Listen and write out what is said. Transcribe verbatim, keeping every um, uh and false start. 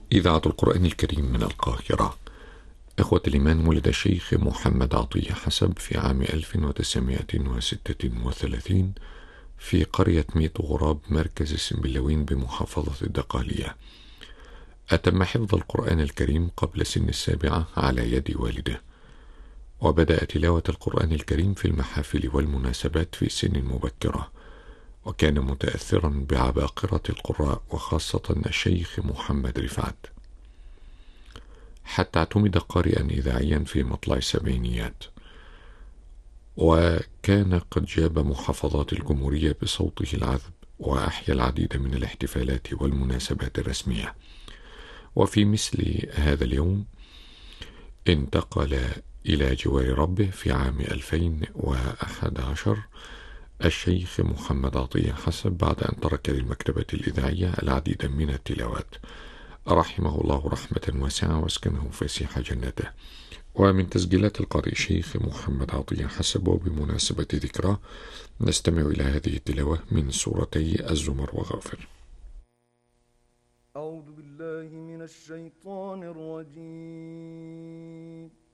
إذاعة القرآن الكريم من القاهرة. إخوة الإيمان، ولد الشيخ محمد عطية حسب في عام ألف وتسعمائة وستة وثلاثين في قرية ميت غراب مركز السنبلاوين بمحافظة الدقهلية. أتم حفظ القرآن الكريم قبل سن السابعة على يد والده، وبدأ تلاوة القرآن الكريم في المحافل والمناسبات في سن مبكرة، وكان متأثرا بعباقرة القراء وخاصة الشيخ محمد رفعت، حتى اعتمد قارئا إذاعيا في مطلع السبعينيات، وكان قد جاب محافظات الجمهورية بصوته العذب، وأحيا العديد من الاحتفالات والمناسبات الرسمية. وفي مثل هذا اليوم انتقل إلى جوار ربه في عام ألفين وأحد عشر الشيخ محمد عطية حسب، بعد أن ترك للمكتبة الإذاعية العديد من التلاوات، رحمه الله رحمة واسعة واسكنه فسيح جنته. ومن تسجيلات القارئ الشيخ محمد عطية حسب وبمناسبة ذكراه نستمع إلى هذه التلاوة من سورتي الزمر وغافر. أعوذ بالله من الشيطان الرجيم.